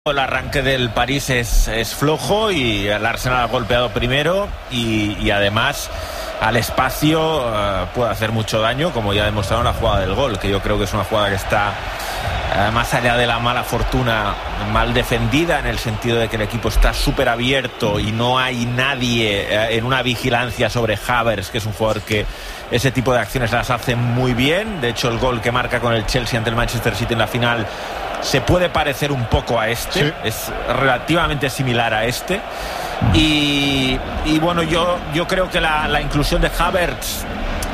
El arranque del París es flojo y el Arsenal ha golpeado primero y además al espacio puede hacer mucho daño, como ya ha demostrado en la jugada del gol, que yo creo que es una jugada que está más allá de la mala fortuna, mal defendida, en el sentido de que el equipo está súper abierto y no hay nadie en una vigilancia sobre Havertz, que es un jugador que ese tipo de acciones las hace muy bien. De hecho, el gol que marca con el Chelsea ante el Manchester City en la final se puede parecer un poco a este, sí. Es relativamente similar a este. Y bueno, yo creo que la inclusión de Havertz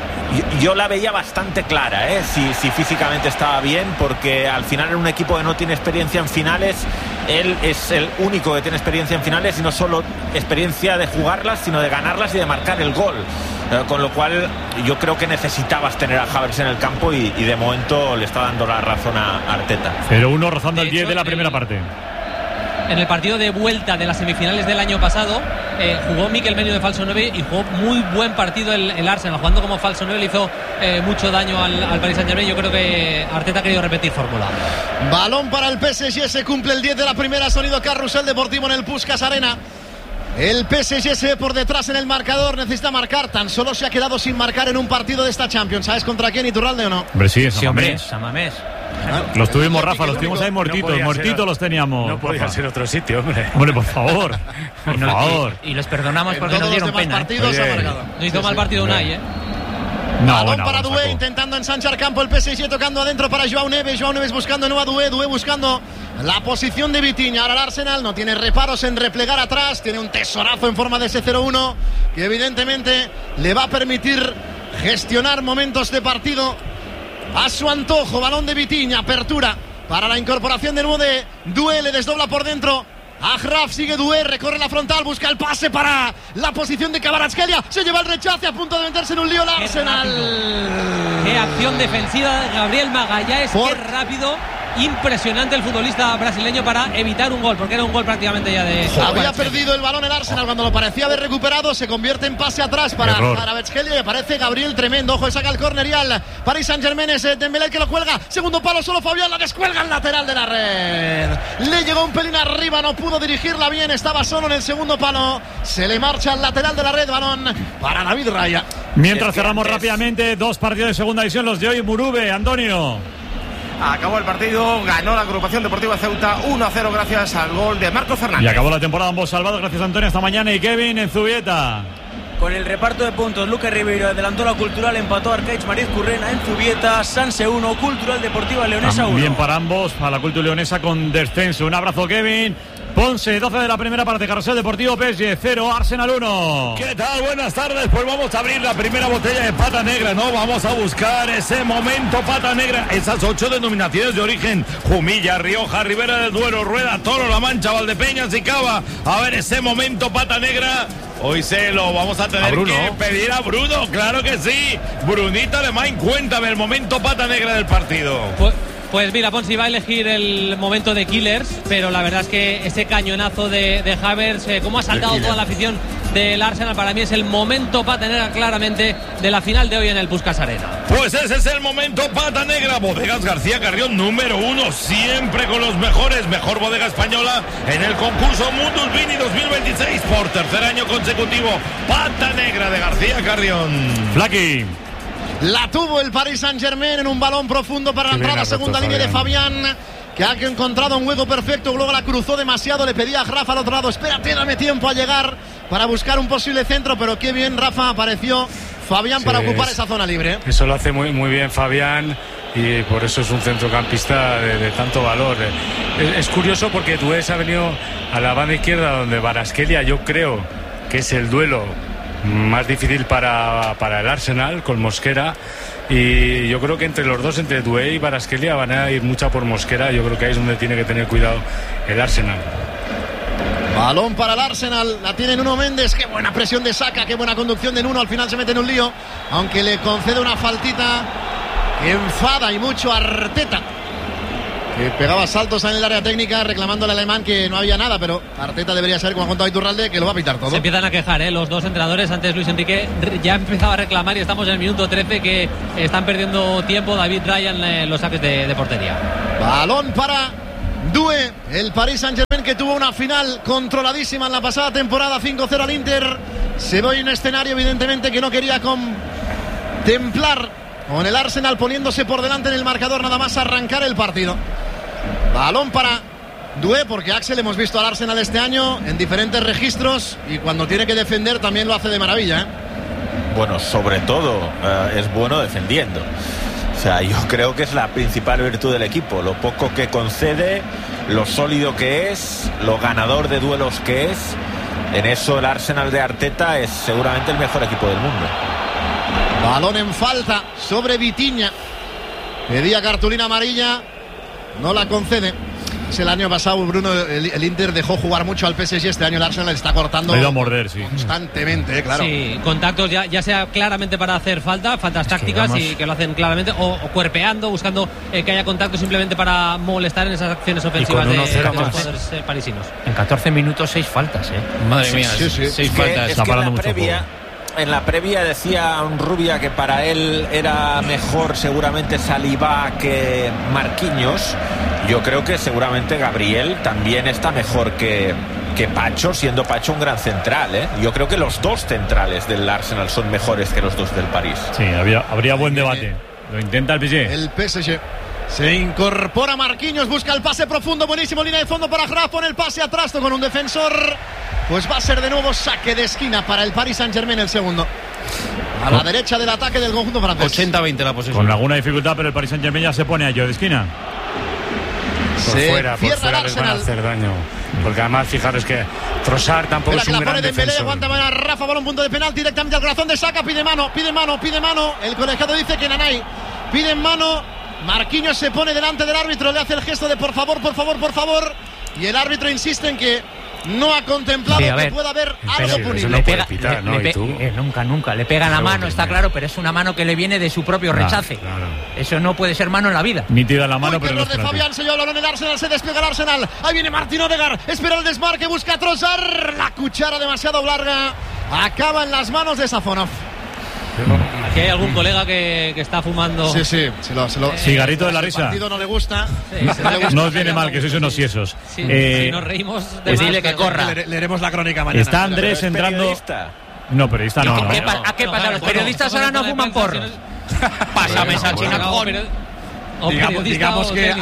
yo la veía bastante clara, si físicamente estaba bien, porque al final en un equipo que no tiene experiencia en finales, él es el único que tiene experiencia en finales, y no solo experiencia de jugarlas, sino de ganarlas y de marcar el gol, con lo cual yo creo que necesitabas tener a Havertz en el campo y de momento le está dando la razón a Arteta. 0-1 rozando el 10 de la primera parte. En el partido de vuelta de las semifinales del año pasado jugó Mikel Merino de falso 9 y jugó muy buen partido el Arsenal. Jugando como falso 9 le hizo mucho daño al Paris Saint-Germain. Yo creo que Arteta ha querido repetir fórmula. Balón para el PSG, se cumple el 10 de la primera. Sonido Carrusel Deportivo en el Puskás Arena. El PSG se ve por detrás en el marcador, necesita marcar. Tan solo se ha quedado sin marcar en un partido de esta Champions. ¿Sabes contra quién, Iturralde, o no? Hombre, sí, San Mamés. Los tuvimos, Rafa, los tuvimos ahí muertitos los teníamos. No podía ser otro sitio, hombre. Hombre, por favor. Por favor. Y los perdonamos porque nos dieron pena. No hizo mal partido Unai, Balón para Doué, intentando ensanchar campo el PSG, tocando adentro para Joao Neves. Joao Neves buscando de nuevo a Doué. Doué buscando la posición de Vitinha. Ahora el Arsenal no tiene reparos en replegar atrás. Tiene un tesorazo en forma de ese 0-1 que evidentemente le va a permitir gestionar momentos de partido a su antojo. Balón de Vitinha, apertura para la incorporación de nuevo de Doué. Le desdobla por dentro Achraf, sigue Doué, recorre la frontal, busca el pase para la posición de Kvaratskhelia. Se lleva el rechace, a punto de meterse en un lío el Arsenal. Qué acción defensiva de Gabriel Magalhães. Qué rápido. Impresionante el futbolista brasileño para evitar un gol, porque era un gol prácticamente ya de... Había perdido el balón el Arsenal cuando lo parecía haber recuperado. Se convierte en pase atrás para Kvaratskhelia y aparece Gabriel tremendo. Ojo, saca el córner y al Paris Saint-Germain. Es Dembélé que lo cuelga. Segundo palo, solo Fabián la descuelga al lateral de la red. Le llegó un pelín arriba, no pudo dirigirla bien. Estaba solo en el segundo palo. Se le marcha al lateral de la red. Balón para David Raya. Mientras cerramos rápidamente dos partidos de segunda división, los de hoy. Murube, Antonio. Acabó el partido, ganó la agrupación deportiva Ceuta 1-0 gracias al gol de Marcos Fernández. Y acabó la temporada ambos salvados, gracias Antonio, esta mañana. Y Kevin en Zubieta. Con el reparto de puntos, Lucas Ribeiro adelantó la Cultural, empató Arcaiz Mariz Currena en Zubieta, Sanse 1, Cultural Deportiva Leonesa 1. Bien para ambos, a la Cultural Leonesa con descenso. Un abrazo, Kevin. Ponce, 12 de la primera parte, Carrusel Deportivo, PSG 0, Arsenal 1. ¿Qué tal? Buenas tardes. Pues vamos a abrir la primera botella de Pata Negra, ¿no? Vamos a buscar ese momento Pata Negra. Esas 8 denominaciones de origen: Jumilla, Rioja, Ribera del Duero, Rueda, Toro, La Mancha, Valdepeñas y Cava. A ver, ese momento Pata Negra. Hoy se lo vamos a tener que pedir a Bruno, claro que sí. Brunito Alemán, cuéntame el momento Pata Negra del partido. Pues mira, Ponzi va a elegir el momento de Killers, pero la verdad es que ese cañonazo de Havertz, como ha saltado toda la afición del Arsenal, para mí es el momento Pata Negra claramente de la final de hoy en el Puskás Arena. Pues ese es el momento Pata Negra. Bodegas García Carrión, número 1, siempre con los mejores. Mejor bodega española en el concurso Mundus Vini 2026 por tercer año consecutivo. Pata Negra de García Carrión. Flaky. La tuvo el Paris Saint-Germain en un balón profundo para la entrada, segunda línea de Fabián, que ha encontrado un hueco perfecto. Luego la cruzó demasiado, le pedía a Rafa al otro lado: espérate, dame tiempo a llegar para buscar un posible centro. Pero qué bien, Rafa, apareció Fabián para ocupar esa zona libre. Eso lo hace muy, muy bien Fabián, y por eso es un centrocampista de tanto valor. Es curioso porque Doué ha venido a la banda izquierda, donde Kvaratskhelia yo creo que es el duelo más difícil para el Arsenal, con Mosquera, y yo creo que entre los dos, entre Doué y Kvaratskhelia, van a ir mucha por Mosquera. Yo creo que ahí es donde tiene que tener cuidado el Arsenal. Balón para el Arsenal, la tiene Nuno Méndez. Qué buena presión de Saka, qué buena conducción de Nuno. Al final se mete en un lío, aunque le concede una faltita que enfada y mucho a Arteta, que pegaba saltos en el área técnica reclamando al alemán que no había nada, pero Arteta debería saber, como ha contado Iturralde, que lo va a pitar todo. Se empiezan a quejar los dos entrenadores. Antes Luis Enrique ya empezaba a reclamar, y estamos en el minuto 13, que están perdiendo tiempo David Ryan en los saques de portería. Balón para Due, el Paris Saint-Germain, que tuvo una final controladísima en la pasada temporada, 5-0 al Inter. Se ve un escenario evidentemente que no quería contemplar, con el Arsenal poniéndose por delante en el marcador nada más arrancar el partido. Balón para Due, porque Axel hemos visto al Arsenal este año en diferentes registros y cuando tiene que defender también lo hace de maravilla, ¿eh? Bueno, sobre todo es bueno defendiendo. O sea, yo creo que es la principal virtud del equipo. Lo poco que concede, lo sólido que es, lo ganador de duelos que es. En eso el Arsenal de Arteta es seguramente el mejor equipo del mundo. Balón en falta sobre Vitinha. Pedía cartulina amarilla, no la concede. Es el año pasado, Bruno, el Inter dejó jugar mucho al PSG. Este año el Arsenal le está cortando. Ha ido a morder, sí. Constantemente, claro. Sí, contactos ya sea claramente para hacer faltas tácticas y que lo hacen claramente, o cuerpeando, buscando que haya contacto simplemente para molestar en esas acciones ofensivas de los jugadores parisinos. En 14 minutos 6 faltas, Madre mía, sí. 6 faltas. Está parando mucho juego. En la previa decía un Rubia que para él era mejor seguramente Saliba que Marquinhos. Yo creo que seguramente Gabriel también está mejor que Pacho, siendo Pacho un gran central, ¿eh? Yo creo que los dos centrales del Arsenal son mejores que los dos del París. Sí, habría buen debate. Lo intenta el PSG. El PSG. Se incorpora Marquinhos, busca el pase profundo, buenísimo, línea de fondo para Graf, pone el pase atrás con un defensor. Pues va a ser de nuevo saque de esquina para el Paris Saint-Germain, el segundo. A la derecha del ataque del conjunto francés. 80-20 la posesión. Con alguna dificultad, pero el Paris Saint-Germain ya se pone a ello de esquina. Por fuera les van a hacer daño. Porque además, fijaros que Trossard tampoco es un gran defensor. Aguanta Rafa, balón, punto de penal directamente al corazón de Saka, pide mano. El colegiado dice que Nanay pide mano. Marquinhos se pone delante del árbitro, le hace el gesto de por favor. Y el árbitro insiste en que no ha contemplado que pueda haber algo punible. Le pega, nunca. Le pega la mano, está claro, pero es una mano que le viene de su propio rechace. Claro. Eso no puede ser mano en la vida. Nítida la mano, pero no es de Fabián, se lleva el balón el Arsenal, se despliega el Arsenal. Ahí viene Martín Odegaard, espera el desmarque, busca a Trossard. La cuchara demasiado larga, acaba en las manos de Safonov. Aquí hay algún colega que está fumando. Sí. Cigarrito de la risa. El partido no le gusta. No os viene mal que sois unos siesos. Si nos reímos, pues dile que corra. Leeremos la crónica mañana. Está Andrés entrando. No, periodista no. ¿A qué pasa? Los periodistas ahora no fuman porros. Pásame esa china digamos que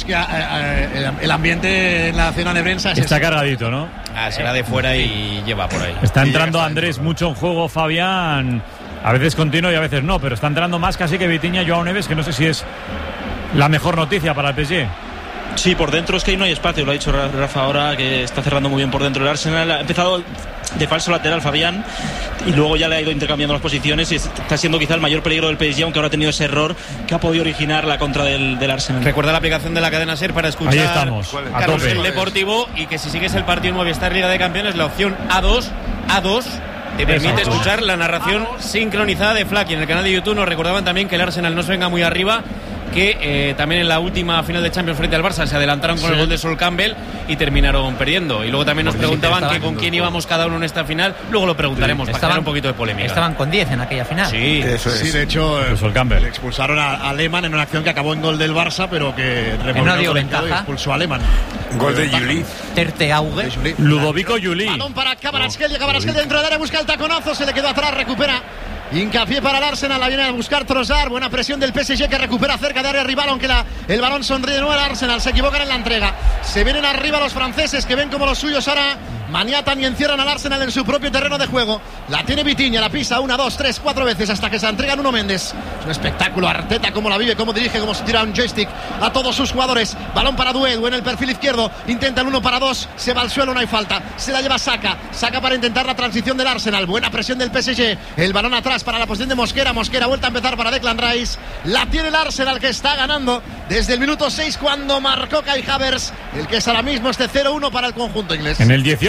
el ambiente en la zona de prensa está cargadito, ¿no? Será de fuera y lleva por ahí. Está entrando Andrés mucho en juego, Fabián. A veces continuo y a veces no, pero está entrando más casi que Vitinha, Joao Neves, que no sé si es la mejor noticia para el PSG. Sí, por dentro es que ahí no hay espacio, lo ha dicho Rafa ahora, que está cerrando muy bien por dentro el Arsenal. Ha empezado de falso lateral Fabián y luego ya le ha ido intercambiando las posiciones y está siendo quizá el mayor peligro del PSG, aunque ahora ha tenido ese error que ha podido originar la contra del Arsenal. Recuerda la aplicación de la cadena SER para escuchar. Ahí estamos, a tope. El Deportivo, y que si sigues el partido Movistar Liga de Campeones, la opción A2 te permite escuchar la narración sincronizada de Flaky. En el canal de YouTube nos recordaban también que el Arsenal no se venga muy arriba, que también en la última final de Champions frente al Barça se adelantaron con el gol de Sol Campbell y terminaron perdiendo. Y luego también nos preguntaban que con quién íbamos cada uno en esta final. Luego lo preguntaremos para crear un poquito de polémica. Estaban con 10 en aquella final. Sí, eso es. Sí, de hecho, Sol Campbell le expulsaron a Lehmann en una acción que acabó en gol del Barça, pero que no dio ventaja. Y expulsó a Lehmann. Gol de Juli. Terte Auge. Ludovico Juli. Balón para Kvaratskhelia dentro del área, busca el taconazo, se le quedó atrás, recupera. Hincapié para el Arsenal, la viene a buscar Trossard. Buena presión del PSG que recupera cerca de área rival, aunque el balón sonríe de nuevo al Arsenal. Se equivocan en la entrega. Se vienen arriba los franceses, que ven como los suyos ahora maniatan y encierran al Arsenal en su propio terreno de juego. La tiene Vitinha, la pisa 1, 2, 3, 4 veces hasta que se entrega Nuno Méndez. Es un espectáculo. Arteta cómo la vive, cómo dirige, cómo se tira un joystick a todos sus jugadores. Balón para Due en el perfil izquierdo. Intenta el 1 para 2, se va al suelo, no hay falta. Se la lleva Saka para intentar la transición del Arsenal. Buena presión del PSG. El balón atrás para la posición de Mosquera. Vuelta a empezar para Declan Rice. La tiene el Arsenal, que está ganando desde el minuto 6 cuando marcó Kai Havertz, el que es ahora mismo 0-1 para el conjunto inglés. En el 18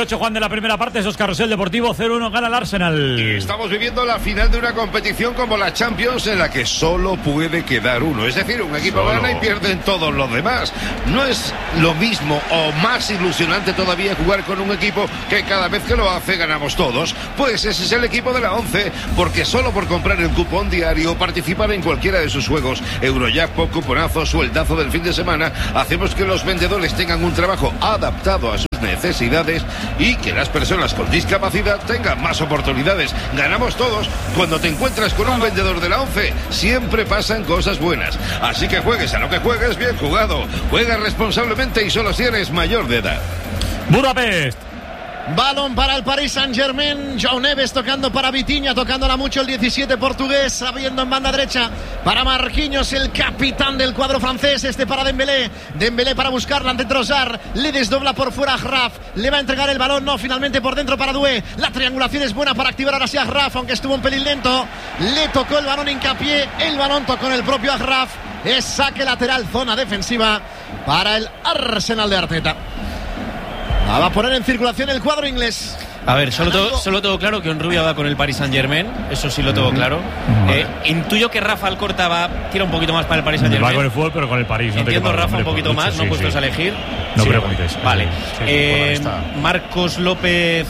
28, Juan, de la primera parte. Eso es Carrusel Deportivo. 0-1 gana el Arsenal. Y estamos viviendo la final de una competición como la Champions, en la que solo puede quedar uno. Es decir, un equipo gana y pierden todos los demás. No es lo mismo o más ilusionante todavía jugar con un equipo que cada vez que lo hace ganamos todos. Pues ese es el equipo de la 11, porque solo por comprar el cupón diario o participar en cualquiera de sus juegos, Eurojackpot, cuponazo, sueldazo del fin de semana, hacemos que los vendedores tengan un trabajo adaptado a sus necesidades y que las personas con discapacidad tengan más oportunidades. Ganamos todos. Cuando te encuentras con un vendedor de la 11, siempre pasan cosas buenas. Así que juegues a lo que juegues, bien jugado. Juega responsablemente y solo si eres mayor de edad. Budapest. Balón para el Paris Saint-Germain. João Neves tocando para Vitinha, tocándola mucho el 17 portugués, abriendo en banda derecha para Marquinhos, el capitán del cuadro francés. Este para Dembélé. Dembélé para buscarla ante Trossard. Le desdobla por fuera a Graf. Le va a entregar el balón. No, finalmente por dentro para Doué. La triangulación es buena para activar ahora sí a Graf, aunque estuvo un pelín lento. Le tocó el balón Hincapié. El balón tocó en el propio Graf. Es saque lateral, zona defensiva para el Arsenal de Arteta. Va a poner en circulación el cuadro inglés. A ver, solo tengo claro que Onrubia va con el Paris Saint-Germain. Eso sí lo tengo claro. Intuyo que Rafa Alcorta tira un poquito más para el Paris Saint-Germain. Va con el fútbol, pero con el París. Entiendo, Rafa, un poquito más, no puestos a elegir. No preguntes. Vale. Marcos López.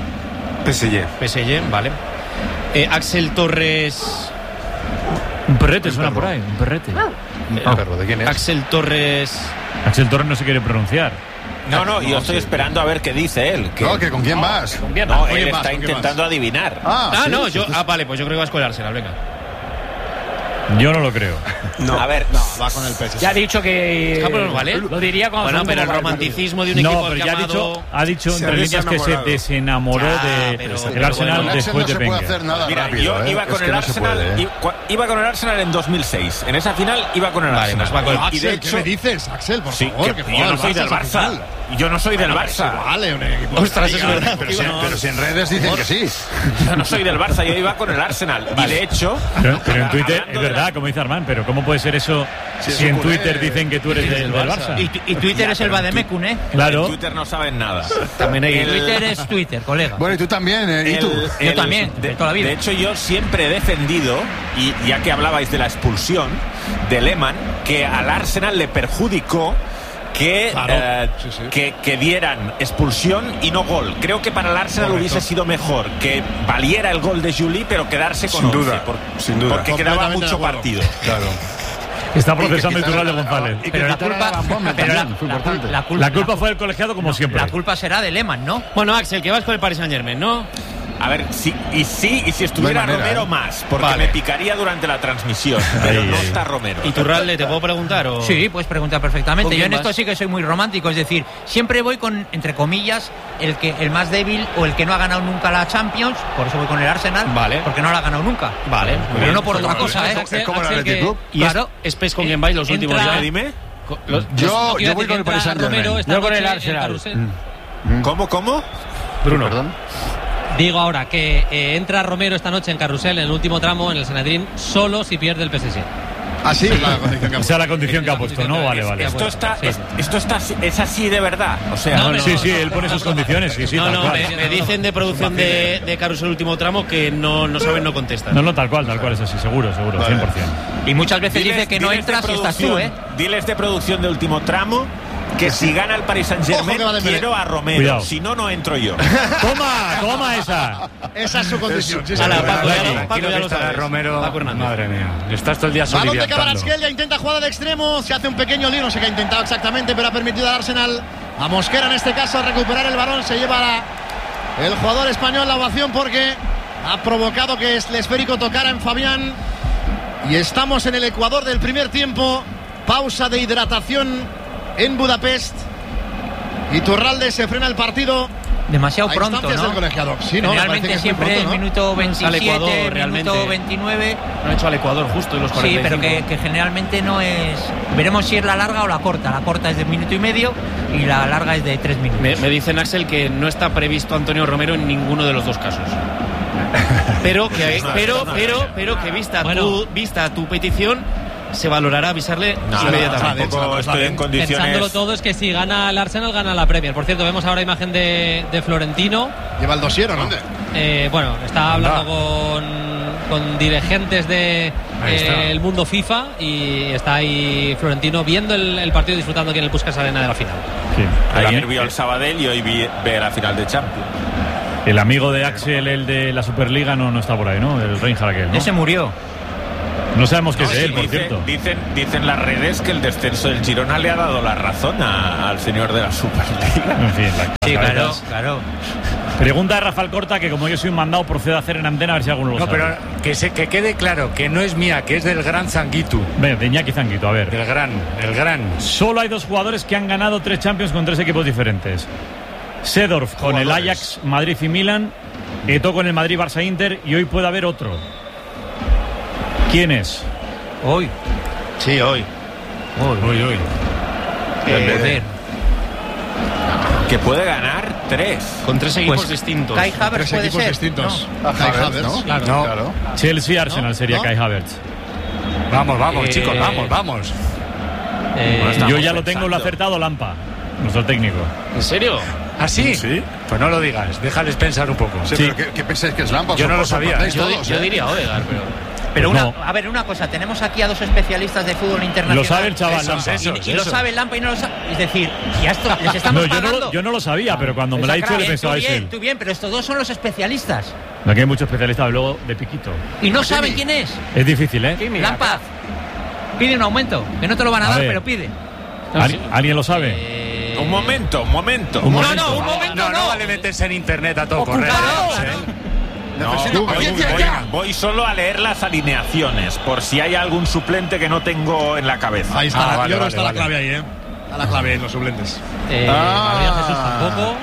PSG, vale. Axel Torres. Un perrete suena por ahí, un perrete. ¿Perro de quién es? Axel Torres. Axel Torres no se quiere pronunciar. No, yo estoy esperando a ver qué dice él. No, que con quién vas. No, él está intentando adivinar. Vale, pues yo creo que vas con el Arsenal, venga. Yo no lo creo. No, a ver, va con el PSG. Ya ha dicho que ¿vale? Lo diría cuando bueno, pero el romanticismo de un equipo pero que ha dicho entre líneas que se desenamoró del Arsenal después de Wenger. Mira, yo iba con el Arsenal, iba con el Arsenal en 200006. En esa final iba con el Arsenal. Y de hecho, ¿qué me dices, Axel? Por favor, que yo no soy del Barça. Yo no soy del Barça. Vale, un equipo. Ostras, es verdad. Pero si en redes dicen que sí. Yo no soy del Barça, yo iba con el Arsenal. Y de hecho. Pero en Twitter, es verdad, como dice Armán, pero ¿cómo puede ser eso si en Twitter dicen que tú eres del Barça? Y Twitter es el Vademecum, ¿eh? Claro. En Twitter no saben nada. También hay Twitter es Twitter, colega. Bueno, y tú también, ¿y tú? Yo también, de toda la vida. De hecho, yo siempre he defendido, y ya que hablabais de la expulsión de Lehmann, que al Arsenal le perjudicó que dieran expulsión y no gol. Creo que para el Arsenal hubiese sido mejor que valiera el gol de Juli, pero quedarse con 11. Sin duda. Porque quedaba mucho partido. Claro. Está procesando el Turral de González. Pero la culpa fue del colegiado, como siempre. La culpa será de Lehmann, ¿no? Bueno, Axel, que vas con el Paris Saint-Germain, ¿no? A ver, si estuviera Romero más, porque me picaría durante la transmisión, pero no está Romero. ¿Y Turralde, te puedo preguntar? ¿O? Sí, puedes preguntar perfectamente. Yo en esto sí que soy muy romántico, es decir, siempre voy con, entre comillas, el más débil o el que no ha ganado nunca la Champions, por eso voy con el Arsenal, porque no la ha ganado nunca. Vale. Pero no por otra cosa, ¿eh? Es como el Athletic Club. Y claro, es PES con quien vais los últimos ya. Dime. Yo voy con el Paris Saint-Germain. Yo con el Arsenal. ¿Cómo? Bruno. Perdón. Digo ahora que entra Romero esta noche en Carrusel, en el último tramo, en el Sanedrín, solo si pierde el PSG. Así es la condición que ha puesto. Esa es la condición que ha puesto, ¿no? Vale. Es así de verdad. O sea, sí, él pone sus condiciones. Sí, me dicen de producción de Carrusel último tramo que no saben, no contestan. No, tal cual es así, seguro, 100%. Y muchas veces dice que no entras si estás tú, ¿eh? Diles de producción de último tramo que si gana el Paris Saint-Germain quiero a Romero. Cuidado. Si no entro yo. Toma esa. Esa es su condición. Paco ya lo sabe. Romero, madre mía. Estás todo el día balón de soliviantando. Kvaratskhelia, intenta jugada de extremo, se hace un pequeño lío, no sé qué ha intentado exactamente, pero ha permitido al Arsenal, a Mosquera en este caso, a recuperar el balón. Se lleva el jugador español la ovación porque ha provocado que el esférico tocara en Fabián. Y estamos en el Ecuador del primer tiempo. Pausa de hidratación en Budapest. Iturralde se frena el partido. Demasiado pronto, ¿no? Del colegiado. Sí, ¿no? Realmente siempre es minuto 27, Ecuador, minuto 29. No han hecho al Ecuador justo en los 45. Sí, pero que generalmente no es. Veremos si es la larga o la corta. La corta es de minuto y medio y la larga es de 3 minutos. Me dicen, Axel, que no está previsto Antonio Romero en ninguno de los dos casos. Pero que vista tu petición, se valorará avisarle inmediatamente. Tampoco estoy en condiciones. Pensándolo todo, es que si gana el Arsenal, gana la Premier. Por cierto, vemos ahora imagen de Florentino. ¿Lleva el dossier o no? Bueno, está hablando con dirigentes del mundo FIFA y está ahí Florentino viendo el partido, disfrutando aquí en el Puskás Arena de la final. Sí. Ayer vio el Sabadell y hoy ve la final de Champions. El amigo de Axel, el de la Superliga, no está por ahí, ¿no? El Reinhardt aquel, ¿no? Ese murió. No sabemos qué es de él, por cierto. Dicen las redes que el descenso del Girona le ha dado la razón al señor de la Superliga. En fin, sí, claro. Pregunta de Rafael Corta, que como yo soy un mandado, procedo a hacer en antena a ver si alguno lo sabe. No, pero que quede claro que no es mía, que es del gran Zanguitu. Venga, de Iñaki Zanguito, a ver. El gran. Solo hay 2 jugadores que han ganado 3 Champions con 3 equipos diferentes. Seedorf con el Ajax, Madrid y Milan. Eto'o con el Madrid, Barça, Inter. Y hoy puede haber otro. ¿Quién es? Hoy. Sí, hoy. Que puede ganar 3. Con 3 equipos distintos. Kai Havertz puede ser. Distintos. No. Kai Havertz, ¿no? Claro. Chelsea, Arsenal sería Kai Havertz. Vamos, chicos, vamos. Yo ya lo tengo, lo ha acertado Lampa, nuestro técnico. ¿En serio? ¿Ah, sí? Pues no lo digas, déjales pensar un poco. Sí, pero ¿qué pensáis que es Lampa? Yo no lo sabía. Yo diría Odegaard, pero pues no. A ver, una cosa, tenemos aquí a 2 especialistas de fútbol internacional. Lo sabe el chaval Lampa. Y lo sabe Lampa y no lo sabe. Es decir, ya esto les estamos pagando. Yo no lo sabía, pero cuando me lo ha dicho le pensaba eso. Tú bien, pero estos 2 son los especialistas. Aquí hay muchos especialistas luego de piquito. Y no saben quién es. Es difícil, ¿eh? Lampa, pide un aumento, que no te lo van a dar, pero pide. ¿Alguien lo sabe? Un momento. Un momento No vale meterse en internet a todo correr. Voy solo a leer las alineaciones por si hay algún suplente que no tengo en la cabeza. Ahí está, yo creo que está la clave ahí, Está la clave en los suplentes. María Jesús tampoco.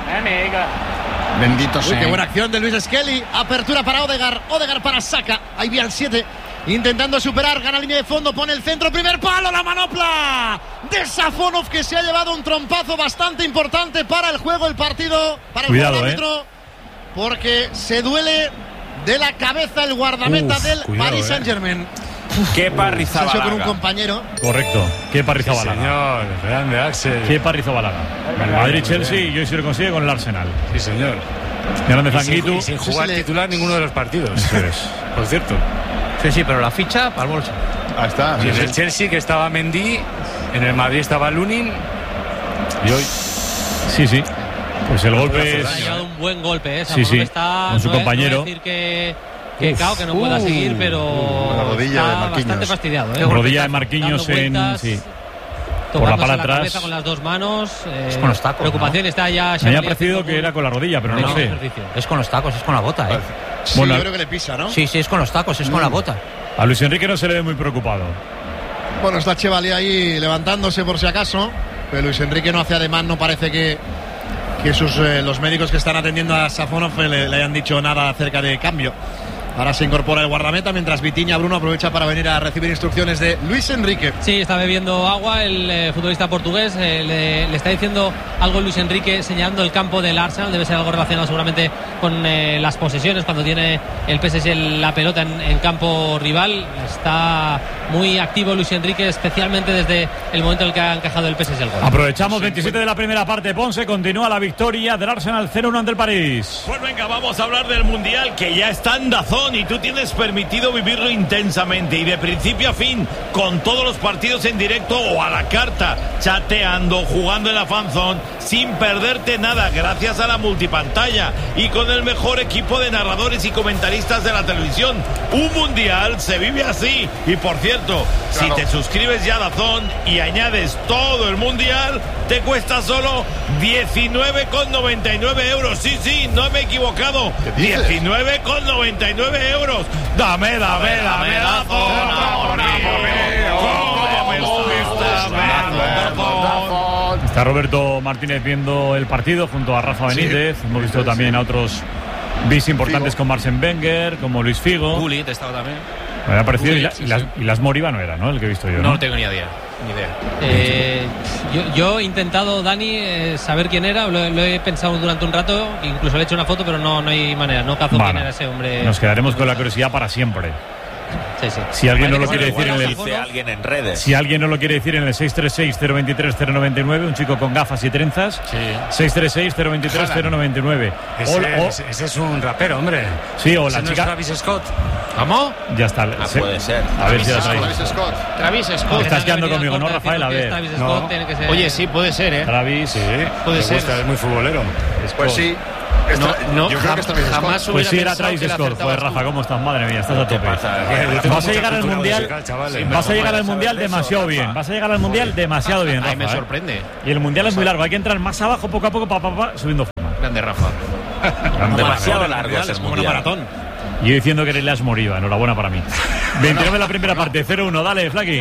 Bendito sea. Qué buena acción de Luis Skelly. Apertura para Odegaard para Saka. Ahí vi al 7. Intentando superar, gana línea de fondo, pone el centro, primer palo, la manopla de Safonov, que se ha llevado un trompazo bastante importante para el juego, el partido, para el árbitro, porque se duele de la cabeza el guardameta del Paris Saint-Germain. Qué Parrizabalaga. Con un compañero. Correcto. Qué Parrizabalaga. Sí, señor, grande Axel. Qué Parrizabalaga. El Madrid, Chelsea, y hoy sí lo consigue con el Arsenal. Sí, señor. Grande Zanguito. Y sin jugar titular ninguno de los partidos. Por cierto. Sí, pero la ficha para el bolso. Ahí está. En el Chelsea, que estaba Mendy, en el Madrid estaba Lunin, y hoy... Sí. Pues el golpe es... Ha llevado un buen golpe, Sí, está, con su compañero. No decir que no pueda seguir, pero la rodilla está de Marquinhos. bastante fastidiado. Rodilla de Marquinhos por la pala atrás. Con las 2 manos. Es con los tacos. Preocupación está ya. Me había parecido que era con la rodilla, pero no sé. Es con los tacos, es con la bota, Sí, yo creo que le pisa, ¿no? Sí, es con los tacos, es con la bota. A Luis Enrique no se le ve muy preocupado. Bueno, está Chevalier ahí levantándose por si acaso, pero Luis Enrique no hace ademán, no parece que los médicos que están atendiendo a Safonov le hayan dicho nada acerca de cambio. Ahora se incorpora el guardameta, mientras Vitinha Bruno aprovecha para venir a recibir instrucciones de Luis Enrique. Sí, está bebiendo agua el futbolista portugués. Le está diciendo algo Luis Enrique, señalando el campo del Arsenal. Debe ser algo relacionado seguramente con las posesiones, cuando tiene el PSG la pelota en campo rival. Está muy activo Luis Enrique, especialmente desde el momento en el que ha encajado el PSG el gol. Aprovechamos 27 de la primera parte. Ponce, continúa la victoria del Arsenal 0-1 ante el París. Pues venga, vamos a hablar del Mundial, que ya está en DAZN y tú tienes permitido vivirlo intensamente y de principio a fin, con todos los partidos en directo o a la carta, chateando, jugando en la fanzone, sin perderte nada, gracias a la multipantalla y con el mejor equipo de narradores y comentaristas de la televisión. Un Mundial se vive así. Y por cierto, si te suscribes ya a DAZN y añades todo el Mundial, te cuesta solo 19,99 euros. Sí, no me he equivocado. 19,99 euros. Dame DAZN. Está Roberto Martínez viendo el partido junto a Rafa Benítez. Hemos visto también a otros bis importantes con Arsène Wenger, como Luis Figo. Gullit estaba también. Me ha parecido, y las Moriba no era, ¿no? El que he visto yo. No tengo ni idea. Yo he intentado, Dani, saber quién era. Lo he pensado durante un rato, incluso le he hecho una foto, pero no hay manera. No cazo quién era ese hombre. Nos quedaremos con la curiosidad para siempre. Si alguien no lo quiere decir alguien en redes. Si alguien no lo quiere decir en el 636-023-099, un chico con gafas y trenzas. 636-023-099. Ese es un rapero, hombre. Sí, o la chica. chica. ¿No es Travis Scott? ¿Cómo? Ya está. Puede ser. A ver si la traéis. Travis Scott. Estás quedando conmigo, ¿no, Rafael? A ver. Oye, sí, puede ser, ¿eh? Travis, sí. Puede ser. Es muy futbolero. Pues sí. No, yo creo que está bien. jamás pues sí, era pensado Travis que Scott. Pues Rafa, ¿cómo estás? Madre mía, estás a tope. Vas a llegar al mundial. Vas a llegar al mundial demasiado bien. Vas a llegar al mundial demasiado bien, Rafa. Ay, me sorprende. Y el mundial es muy largo. Hay que entrar más abajo, poco a poco, subiendo forma. Grande Rafa. Demasiado largo es el como una maratón. Y yo diciendo que eres Moriba. Enhorabuena para mí. 29 la primera parte, 0-1. Dale, Flaki.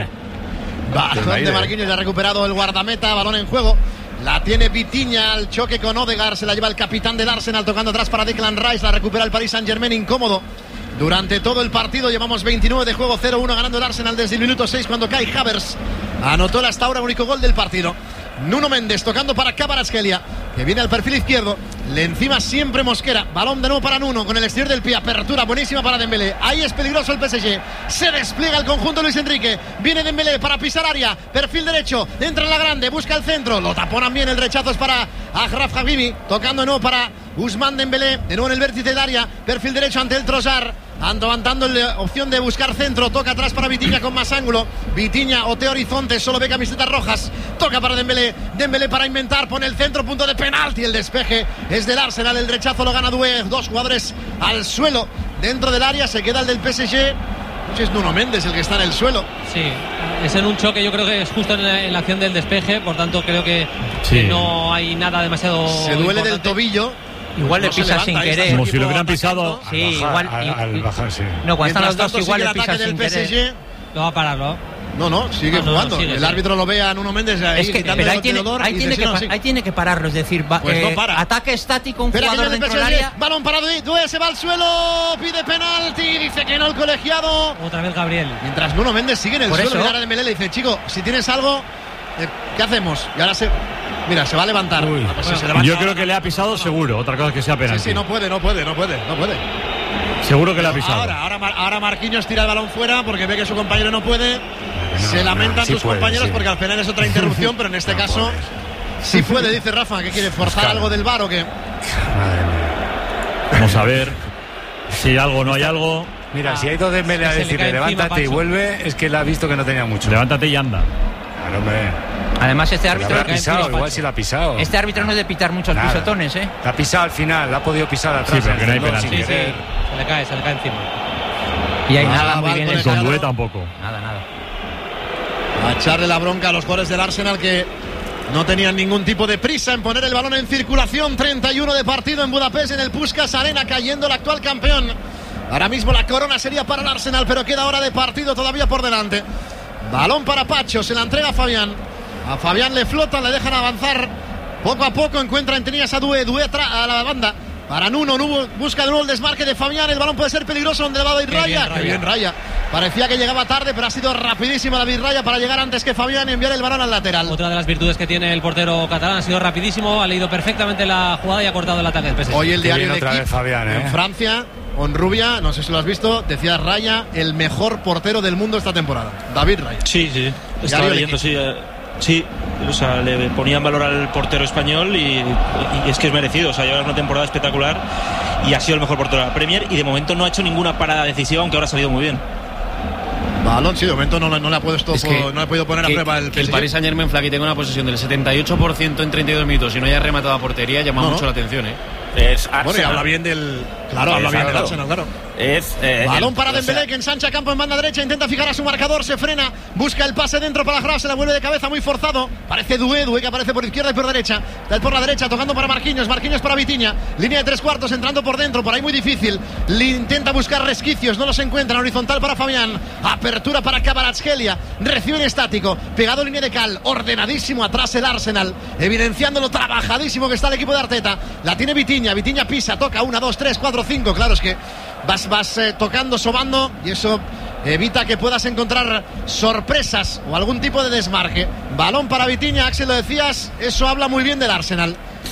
Balón de Marquinhos, ya ha recuperado el guardameta. Balón en juego. La tiene Vitinha al choque con Odegaard. Se la lleva el capitán del Arsenal tocando atrás para Declan Rice. La recupera el Paris Saint-Germain incómodo. Durante todo el partido llevamos 29 de juego, 0-1 ganando el Arsenal desde el minuto 6 cuando Kai Havertz anotó el hasta ahora único gol del partido. Nuno Méndez tocando para Kvaratskhelia, que viene al perfil izquierdo. Le encima siempre Mosquera. Balón de nuevo para Nuno con el exterior del pie. Apertura buenísima para Dembélé. Ahí es peligroso el PSG. Se despliega el conjunto Luis Enrique. Viene Dembélé para pisar área. Perfil derecho. Entra en la grande. Busca el centro. Lo taponan bien. El rechazo es para Achraf Hakimi. Tocando de nuevo para Ousmane Dembélé. De nuevo en el vértice del área. Perfil derecho ante el Trossard. Avanzando la opción de buscar centro. Toca atrás para Vitinha con más ángulo. Vitinha otea horizonte. Solo ve camisetas rojas. Toca para Dembélé. Dembélé para inventar. Pone el centro. Punto de penalti. El despeje es del Arsenal. El rechazo lo gana Doué. Dos jugadores al suelo dentro del área. Se queda el del PSG. Es Nuno Méndez el que está en el suelo. Sí, es en un choque. Yo creo que es justo en la acción del despeje. Por tanto creo que no hay nada demasiado. Se duele importante del tobillo. Igual le pisa sin querer. Como si lo hubieran pisado. Sí, igual. Al bajar, sí. No, cuando están los dos, igual le pisa pisa sin querer. Lo va a pararlo. No, sigue jugando. Sigue, el árbitro lo ve a Nuno Méndez ahí. Es que, pero ahí tiene que pararlo. Es decir, pues no para. Ataque estático, un jugador dentro del área. Balón para Doué, se va al suelo. Pide penalti. Dice que no el colegiado. Otra vez Gabriel. Mientras Nuno Méndez sigue en el suelo. Mira a Dembélé, le dice, chico, si tienes algo, ¿qué hacemos? Y ahora Mira, se va a levantar. Yo creo que le ha pisado seguro. Otra cosa es que sea penalti. Sí, no puede. Seguro que le ha pisado. Ahora Marquinhos tira el balón fuera porque ve que su compañero no puede. Se lamentan sus compañeros porque al final es otra interrupción, pero en este caso sí puede, dice Rafa. ¿Qué quiere? ¿Forzar algo del VAR o qué? Vamos a ver si hay algo o no hay algo. Mira, si ha ido Dembélé a decirle levántate y vuelve, es que le ha visto que no tenía mucho. Levántate y anda. Claro, hombre. Además, este árbitro. Igual si la ha pisado. Este árbitro no es de pitar muchos pisotones, ¿eh? La ha pisado al final, la ha podido pisar atrás. Sí, pero que no hay penalti. Sí. Se le cae encima. Y ahí nada muy bien. Y con Doué tampoco. Nada. A echarle la bronca a los jugadores del Arsenal que no tenían ningún tipo de prisa en poner el balón en circulación. 31 de partido en Budapest, en el Puskás Arena, cayendo el actual campeón. Ahora mismo la corona sería para el Arsenal, pero queda hora de partido todavía por delante. Balón para Pacho, se la entrega a Fabián. A Fabián le flotan, le dejan avanzar. Poco a poco encuentra en tenías a Doué a la banda. Para Nuno busca de nuevo el desmarque de Fabián. El balón puede ser peligroso donde va David Raya. Qué bien Raya. Parecía que llegaba tarde, pero ha sido rapidísima David Raya para llegar antes que Fabián y enviar el balón al lateral. Otra de las virtudes que tiene el portero catalán, ha sido rapidísimo, ha leído perfectamente la jugada y ha cortado el ataque del PSG. Hoy el diario de otra vez Fabián, en Francia, Honrubia, no sé si lo has visto, decía Raya, el mejor portero del mundo esta temporada. David Raya. Sí. Estaba leyendo, sí, o sea, le ponían valor al portero español y es que es merecido. O sea, lleva una temporada espectacular y ha sido el mejor portero de la Premier y de momento no ha hecho ninguna parada decisiva, aunque ahora ha salido muy bien. Balón, sí, de momento no le ha puesto, no ha podido poner a prueba el Paris Saint-Germain, Flaky, tenga una posesión del 78% en 32 minutos y no haya rematado a portería, llama mucho la atención, Es bueno, y habla bien del. Claro, habla bien del Arsenal, claro. Balón para Dembélé, que ensancha campo en banda derecha, intenta fijar a su marcador, se frena, busca el pase dentro para Graf, se la vuelve de cabeza muy forzado. Parece Doué que aparece por izquierda y por derecha. Está por la derecha, tocando para Marquinhos para Vitinha. Línea de 3/4, entrando por dentro, por ahí muy difícil. Le intenta buscar resquicios, no los encuentra. Horizontal para Fabián. Apertura para Kvaratskhelia. Recibe en estático, pegado línea de cal, ordenadísimo atrás el Arsenal, evidenciando lo trabajadísimo que está el equipo de Arteta. La tiene Vitinha pisa, toca 1, 2, 3, 4, 5. Claro, es que vas tocando, sobando y eso evita que puedas encontrar sorpresas o algún tipo de desmarque. Balón para Vitinha, Axel, lo decías, eso habla muy bien del Arsenal.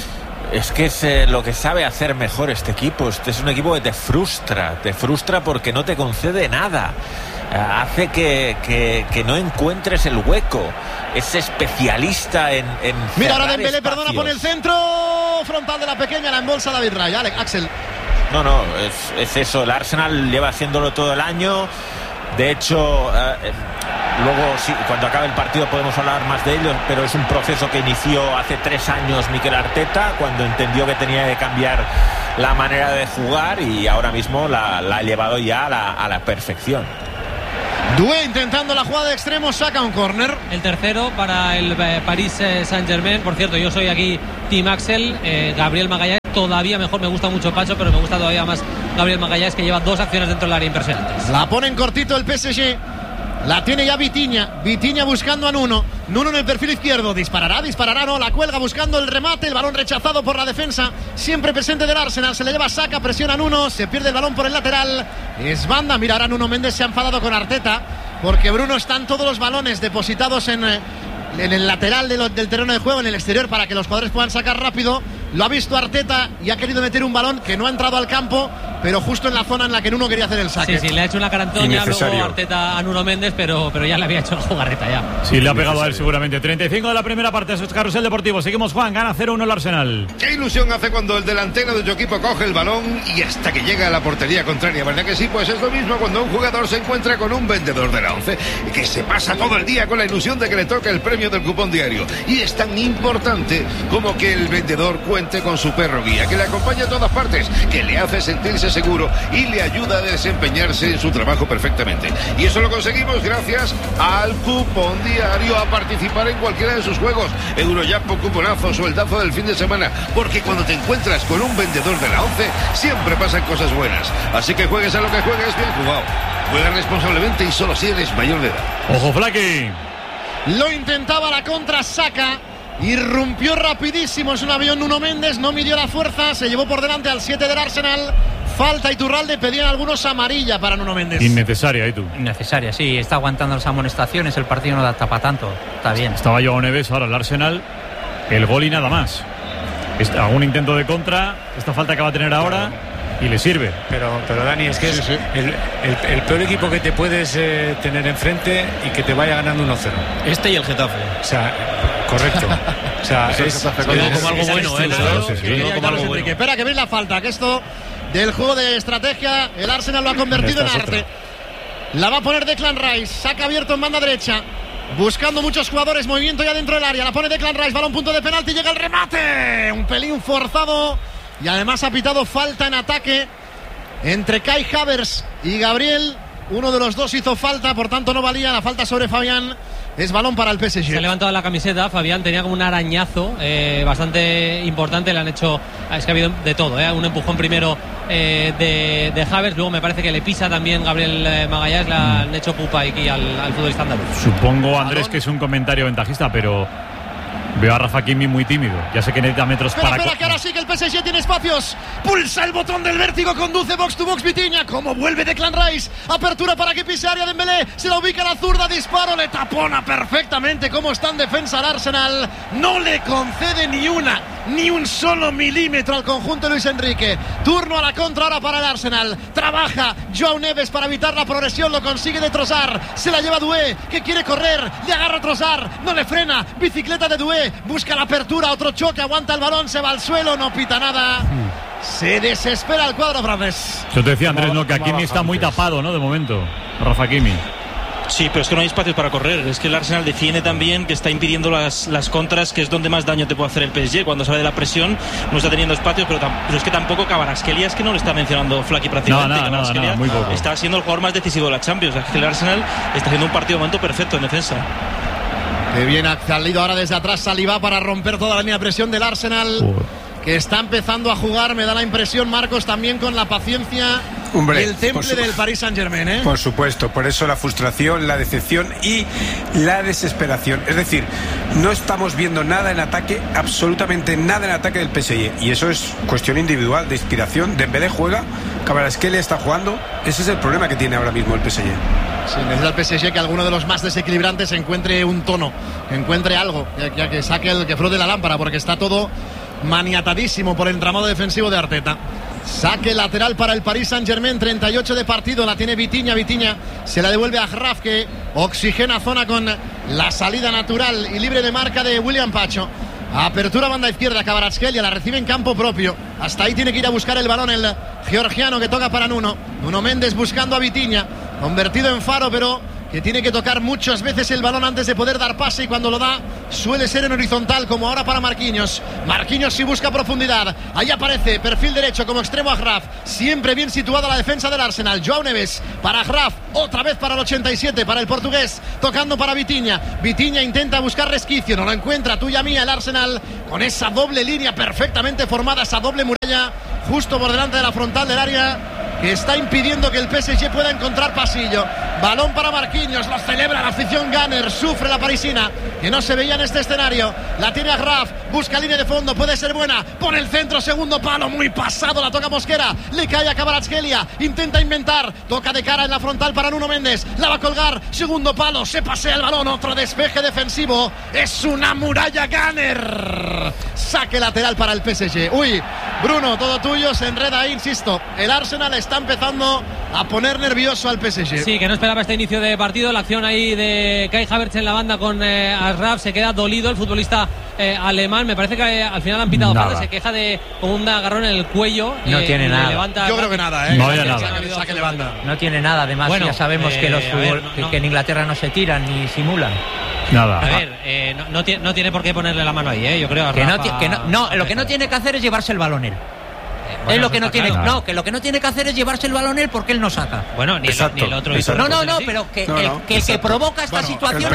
Es que es lo que sabe hacer mejor este equipo. Este es un equipo que te frustra porque no te concede nada. Hace que no encuentres el hueco. Es especialista en mira ahora Dembélé, perdona, pone el centro frontal de la pequeña, la embolsa David Raya. Axel. No, es eso. El Arsenal lleva haciéndolo todo el año. De hecho, luego sí, cuando acabe el partido podemos hablar más de ello, pero es un proceso que inició hace 3 años Mikel Arteta, cuando entendió que tenía que cambiar la manera de jugar, y ahora mismo la ha llevado ya a la perfección. Doué intentando la jugada de extremo, saca un córner. El tercero para el Paris Saint-Germain. Por cierto, yo soy aquí Team Axel. Gabriel Magalhães todavía mejor, me gusta mucho Pacho, pero me gusta todavía más Gabriel Magalhães, que lleva 2 acciones dentro del área impresionantes. La pone en cortito el PSG. La tiene ya Vitinha buscando a Nuno en el perfil izquierdo, disparará, no, la cuelga buscando el remate, el balón rechazado por la defensa, siempre presente del Arsenal, se le lleva Saka, presiona a Nuno, se pierde el balón por el lateral, es banda. Mira, ahora Nuno Méndez se ha enfadado con Arteta, porque Bruno están todos los balones depositados en el lateral del terreno de juego, en el exterior, para que los jugadores puedan sacar rápido. Lo ha visto Arteta y ha querido meter un balón que no ha entrado al campo, pero justo en la zona en la que Nuno quería hacer el saque. Sí, le ha hecho una carantoña luego Arteta a Nuno Méndez, pero ya le había hecho la jugarreta ya. Sí, le ha pegado a él seguramente. 35 de la primera parte, eso es Carrusel Deportivo. Seguimos, Juan, gana 0-1 el Arsenal. Qué ilusión hace cuando el delantero de tu equipo coge el balón y hasta que llega a la portería contraria, ¿verdad que sí? Pues es lo mismo cuando un jugador se encuentra con un vendedor de la ONCE que se pasa todo el día con la ilusión de que le toque el premio del cupón diario. Y es tan importante como que el vendedor cuente con su perro guía, que le acompaña a todas partes, que le hace sentirse seguro y le ayuda a desempeñarse en su trabajo perfectamente. Y eso lo conseguimos gracias al cupón diario, a participar en cualquiera de sus juegos, Eurojackpot, cuponazo, sueldazo del fin de semana, porque cuando te encuentras con un vendedor de la ONCE siempre pasan cosas buenas. Así que juegues a lo que juegues, bien jugado. Juega responsablemente y solo si eres mayor de edad. Ojo, Flaky. Lo intentaba la contra Saka. Irrumpió rapidísimo, es un avión Nuno Méndez, no midió la fuerza, se llevó por delante al 7 del Arsenal. Falta Iturralde, pedían algunos amarilla para Nuno Méndez. Innecesaria, tú. Innecesaria, sí, está aguantando las amonestaciones, el partido no da tapa tanto, está bien. Estaba Joao Neves, ahora el Arsenal, el gol y nada más. Algún intento de contra, esta falta que va a tener ahora, y le sirve. Pero Dani, es que es el peor equipo que te puedes tener enfrente y que te vaya ganando 1-0. Este y el Getafe. O sea, correcto. O sea, es como algo bueno, Espera que veis la falta, que esto del juego de estrategia, el Arsenal lo ha convertido en arte. La va a poner Declan Rice, saca abierto en banda derecha, buscando muchos jugadores, movimiento ya dentro del área, la pone Declan Rice, balón punto de penalti, llega el remate, un pelín forzado, y además ha pitado falta en ataque entre Kai Havertz y Gabriel. Uno de los dos hizo falta, por tanto no valía la falta sobre Fabián. Es balón para el PSG. Se ha levantado la camiseta, Fabián tenía como un arañazo bastante importante, le han hecho, es que ha habido de todo, un empujón primero de Havertz, luego me parece que le pisa también Gabriel Magalhães, le han hecho pupa aquí al futbolista andaluz. Supongo, Andrés, que es un comentario ventajista, pero veo a Rafa Kimi muy tímido. Ya sé que necesita metros para... Espera, que ahora sí que el PSG tiene espacios. Pulsa el botón del vértigo, conduce box to box Vitinha. Como vuelve Declan Rice. Apertura para que pise área Dembélé. Se la ubica a la zurda, disparo, le tapona perfectamente. Como está en defensa el Arsenal. No le concede ni un solo milímetro al conjunto Luis Enrique. Turno a la contra ahora para el Arsenal. Trabaja Joao Neves para evitar la progresión. Lo consigue de Trossard. Se la lleva Doué, que quiere correr. Le agarra Trossard. No le frena. Bicicleta de Doué. Busca la apertura, otro choque, aguanta el balón, se va al suelo, no pita nada. Se desespera el cuadro francés. Yo te decía, Andrés, que Hakimi está muy tapado, ¿no? De momento, Rafa Hakimi. Sí, pero es que no hay espacios para correr. Es que el Arsenal defiende también, que está impidiendo las contras, que es donde más daño te puede hacer el PSG. Cuando sale de la presión no está teniendo espacios, pero es que tampoco Kvaratskhelia, es que no le está mencionando Flaky prácticamente. Nada, muy poco. Está siendo el jugador más decisivo de la Champions. Es que el Arsenal está haciendo un partido de momento perfecto en defensa. Que bien ha salido ahora desde atrás Saliba para romper toda la línea de presión del Arsenal, que está empezando a jugar, me da la impresión, Marcos, también con la paciencia. Hombre, el temple del Paris Saint-Germain, ¿eh? Por supuesto, por eso la frustración, la decepción y la desesperación. Es decir, no estamos viendo nada en ataque, absolutamente nada en ataque del PSG. Y eso es cuestión individual, de inspiración. Dembélé juega, Kvaratskhelia está jugando. Ese es el problema que tiene ahora mismo el PSG. Sí, necesita el PSG que alguno de los más desequilibrantes encuentre un tono, encuentre algo, ya que saque que frote la lámpara, porque está todo maniatadísimo por el entramado defensivo de Arteta. Saque lateral para el Paris Saint-Germain, 38 de partido, la tiene Vitinha. Vitinha se la devuelve a Graf, que oxigena zona con la salida natural y libre de marca de William Pacho. Apertura banda izquierda, Kvaratskhelia la recibe en campo propio. Hasta ahí tiene que ir a buscar el balón el georgiano, que toca para Nuno Méndez buscando a Vitinha, convertido en faro, pero que tiene que tocar muchas veces el balón antes de poder dar pase, y cuando lo da suele ser en horizontal, como ahora para Marquinhos. Marquinhos sí busca profundidad, ahí aparece perfil derecho como extremo a Graf, siempre bien situada la defensa del Arsenal. Joao Neves para Graf, otra vez para el 87, para el portugués, tocando para Vitinha. Vitinha intenta buscar resquicio, no lo encuentra. Tuya mía el Arsenal con esa doble línea perfectamente formada, esa doble muralla justo por delante de la frontal del área, que está impidiendo que el PSG pueda encontrar pasillo. Balón para Marquinhos, lo celebra la afición Gunner, sufre la parisina, que no se veía en este escenario. La tiene a Graf, busca línea de fondo, puede ser buena, pone el centro, segundo palo, muy pasado, la toca Mosquera, le cae a Kvaratskhelia, intenta inventar, toca de cara en la frontal para Nuno Méndez, la va a colgar, segundo palo, se pasea el balón, otro despeje defensivo, es una muralla Gunner. Saque lateral para el PSG. Uy, Bruno, todo tuyo, se enreda ahí, insisto, el Arsenal está empezando a poner nervioso al PSG. Sí, que no esperaba este inicio de partido. La acción ahí de Kai Havertz en la banda con Ashraf, se queda dolido el futbolista alemán. Me parece que al final han pitado falta, se queja de con un agarrón en el cuello. No tiene nada. Yo creo que nada, No hay nada. No tiene nada. Además, bueno, ya sabemos que que en Inglaterra no se tiran ni simulan. Nada. A ver, no tiene por qué ponerle la mano ahí, yo creo. Lo que no tiene que hacer es llevarse el balón él. Bueno, es lo que no tiene, claro. Que lo que no tiene que hacer es llevarse el balón él, porque él no saca. Bueno, ni el otro. No, pero que el que provoca esta situación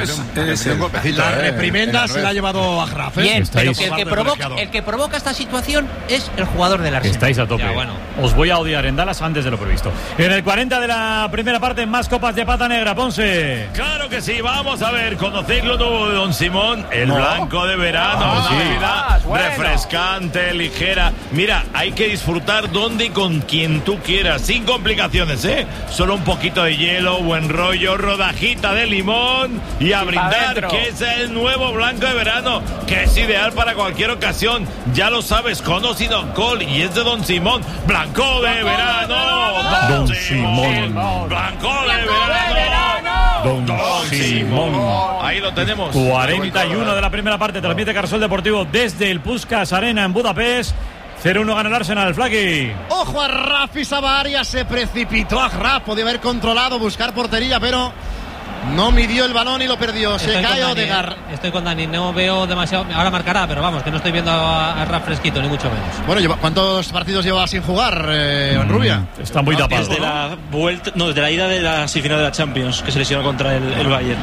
es él. La reprimenda se la ha llevado a Graf. Bien, pero que el que provoca esta situación es el jugador del Arsenal. Estáis a tope. Ya, bueno. Os voy a odiar en Dallas antes de lo previsto. En el 40 de la primera parte, más copas de pata negra, Ponce. Claro que sí, vamos a ver, conocéis lo nuevo de Don Simón, el blanco de verano, refrescante, ligera. Mira, hay que disfrutar donde y con quien tú quieras, sin complicaciones, solo un poquito de hielo, buen rollo, rodajita de limón y a brindar, que es el nuevo blanco de verano, que es ideal para cualquier ocasión. Ya lo sabes, conocido alcohol y es de Don Simón, blanco de verano, Don Simón, blanco de verano, Don Simón. Ahí lo tenemos. 41 de la primera parte, transmite Carsol Deportivo desde el Puskás Arena en Budapest. 0-1 gana el Arsenal, Flaky. Ojo a Graf, pisaba área, se precipitó a Graf, podía haber controlado, buscar portería, pero no midió el balón y lo perdió. Se cae Odegaard. Estoy con Dani, no veo demasiado. Ahora marcará, pero vamos, que no estoy viendo a Graf fresquito, ni mucho menos. Bueno, ¿cuántos partidos lleva sin jugar, Rubia? Está muy tapado. Desde la vuelta, desde la ida de la semifinal de la Champions, que se lesionó contra el Bayern.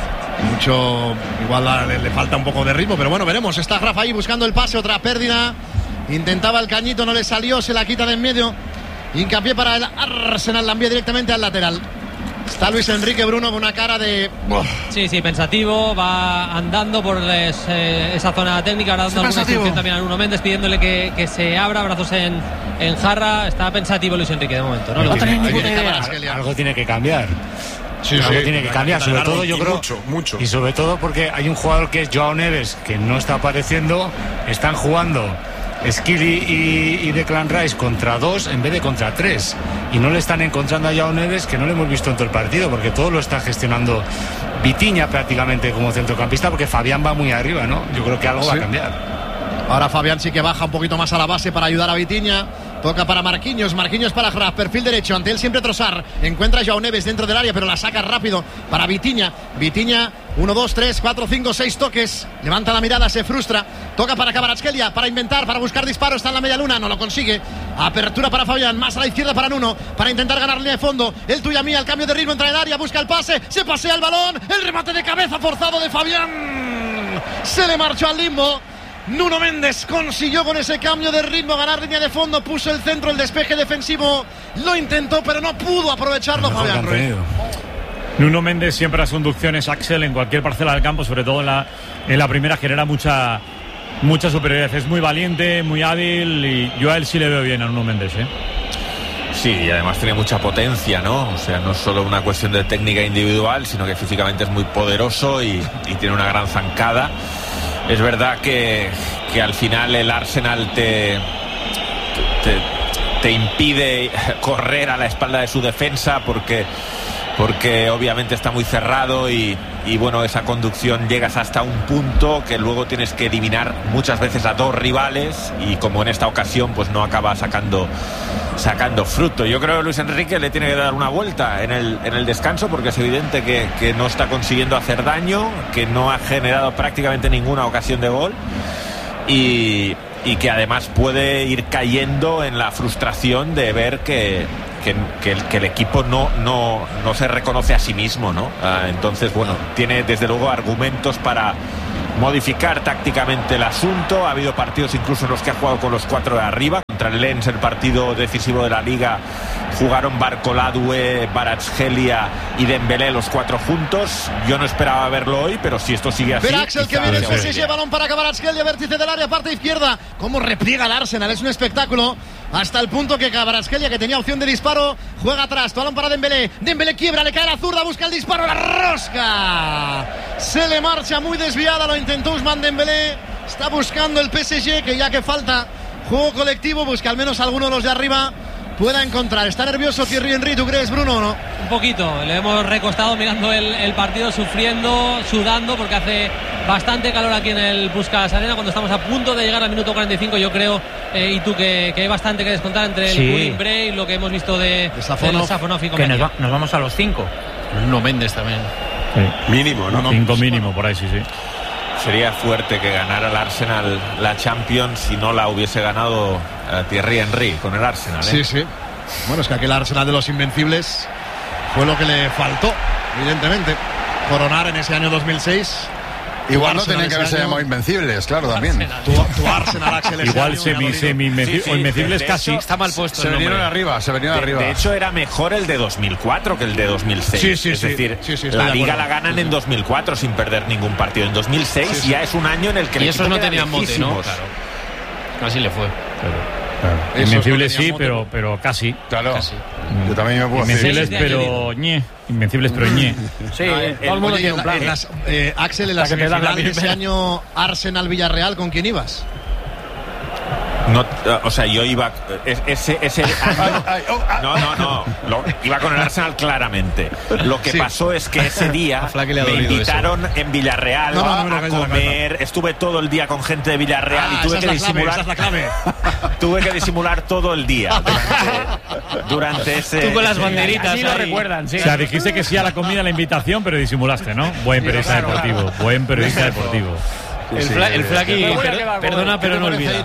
Mucho, igual le falta un poco de ritmo, pero bueno, veremos. Está Graf ahí buscando el pase, otra pérdida. Intentaba el cañito, no le salió, se la quita de en medio. Hincapié para el Arsenal, la envía directamente al lateral. Está Luis Enrique, Bruno, con una cara de... Sí, pensativo, va andando por esa zona técnica, ahora dando alguna instrucción también a Nuno Méndez, pidiéndole que se abra, brazos en jarra. Está pensativo Luis Enrique de momento. No tiene ninguna idea. Algo tiene que cambiar. Algo tiene que cambiar, sobre todo yo creo, mucho. Y sobre todo porque hay un jugador que es Joao Neves, que no está apareciendo. Están jugando Skilly y Declan Rice contra 2 en vez de contra 3, y no le están encontrando a Joao Neves, que no le hemos visto en todo el partido, porque todo lo está gestionando Vitinha prácticamente como centrocampista, porque Fabián va muy arriba, ¿no? Yo creo que algo va a cambiar. Ahora Fabián sí que baja un poquito más a la base para ayudar a Vitinha. Toca para Marquinhos para Graf, perfil derecho, ante él siempre Trossard. Encuentra a Joao Neves dentro del área, pero la saca rápido para Vitinha. 1, 2, 3, 4, 5, 6 toques. Levanta la mirada, se frustra. Toca para Kvaratskhelia, para inventar, para buscar disparo. Está en la media luna, no lo consigue. Apertura para Fabián, más a la izquierda para Nuno, para intentar ganar línea de fondo. El tuya mía, el cambio de ritmo, entra en el área, busca el pase, se pasea el balón. El remate de cabeza forzado de Fabián. Se le marchó al limbo. Nuno Méndez consiguió con ese cambio de ritmo ganar línea de fondo, puso el centro, el despeje defensivo, lo intentó pero no pudo aprovecharlo Fabián Ruiz. Nuno Méndez siempre las conducciones Axel en cualquier parcela del campo, sobre todo en la primera, genera mucha superioridad, es muy valiente, muy hábil, y yo a él sí le veo bien a Nuno Méndez, Sí, y además tiene mucha potencia, ¿no? O sea, no es solo una cuestión de técnica individual, sino que físicamente es muy poderoso y tiene una gran zancada. es verdad que al final el Arsenal te impide correr a la espalda de su defensa porque obviamente está muy cerrado y bueno, esa conducción llegas hasta un punto que luego tienes que eliminar muchas veces a dos rivales y como en esta ocasión pues no acaba sacando fruto. Yo creo que Luis Enrique le tiene que dar una vuelta en el descanso porque es evidente que no está consiguiendo hacer daño, que no ha generado prácticamente ninguna ocasión de gol y que además puede ir cayendo en la frustración de ver que el equipo no se reconoce a sí mismo, ¿no? Entonces, bueno, tiene desde luego argumentos para modificar tácticamente el asunto. Ha habido partidos incluso en los que ha jugado con los 4 de arriba. Contra el Lens, el partido decisivo de la Liga, jugaron Barcola, Doué, Kvaratskhelia y Dembélé los 4 juntos. Yo no esperaba verlo hoy, pero si esto sigue así... Pero Axel, que viene el PSG, balón para Kvaratskhelia, vértice del área, parte izquierda. Cómo repliega el Arsenal, es un espectáculo. Hasta el punto que Kvaratskhelia, que tenía opción de disparo, juega atrás, balón para Dembélé. Dembélé quiebra, le cae la zurda, busca el disparo, la rosca. Se le marcha muy desviada, lo intentó Ousmane Dembélé. Está buscando el PSG, que ya que falta juego colectivo, pues que al menos alguno de los de arriba pueda encontrar. ¿Está nervioso Thierry Henry, tú crees, Bruno, o no? Un poquito, le hemos recostado mirando el partido, sufriendo, sudando, porque hace bastante calor aquí en el Puskás Arena cuando estamos a punto de llegar al minuto 45, yo creo, y tú, que hay bastante que descontar entre el Coimbré y lo que hemos visto de Safonov y compañía. Nos vamos a los 5. Nuno Méndez también. Sí. Mínimo, ¿no? 5 mínimo, por ahí, sí. Sería fuerte que ganara el Arsenal la Champions si no la hubiese ganado Thierry Henry con el Arsenal, ¿eh? Sí. Bueno, es que aquel Arsenal de los Invencibles fue lo que le faltó, evidentemente, coronar en ese año 2006. Igual no tenían que haberse llamado Invencibles, claro, también. Tu Arsenal, Axel. Igual semi-invencibles, o Invencibles casi. Está mal puesto. Se vinieron arriba. De hecho, era mejor el de 2004 que el de 2006. Sí. Es decir, la Liga la ganan en 2004 sin perder ningún partido. En 2006 ya es un año en el que... Y esos no tenían mote, ¿no? Claro. Así le fue. Claro. Invencibles sí, pero casi. Claro. Casi. Yo también me puedo Invencibles, pero ñe. Invencibles, pero ñe. Sí, todo el mundo tiene un plan. Axel, en la semifinal de ese año Arsenal-Villarreal, ¿con quién ibas? No, o sea, yo iba ese año, iba con el Arsenal claramente. Lo que pasó es que ese día me invitaron en Villarreal a comer. Estuve todo el día con gente de Villarreal y tuve que disimular. Tuve que disimular todo el día durante ese. Tú con las banderitas. Así lo recuerdan, sí. O sea, dijiste que sí a la comida, a la invitación, pero disimulaste, ¿no? Buen periodista deportivo. Buen periodista deportivo. El Flaqui perdona, pero no olvida.